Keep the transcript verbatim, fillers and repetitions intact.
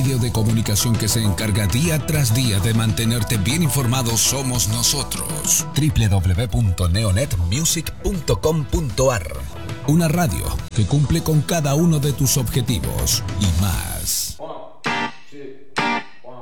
medio de comunicación que se encarga día tras día de mantenerte bien informado somos nosotros. doble u doble u doble u punto neonet music punto com punto a r. Una radio que cumple con cada uno de tus objetivos y más.